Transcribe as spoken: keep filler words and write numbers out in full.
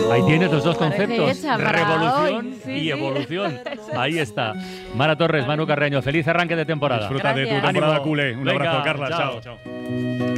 Ahí tienes los dos Parece conceptos, hecha para revolución hoy. Sí, y sí. evolución. Ahí está. Mara Torres, Manu Carreño, feliz arranque de temporada. Disfruta de tu Gracias. temporada Ánimo. culé. Un Venga, abrazo, Carla. chao. Chao, chao.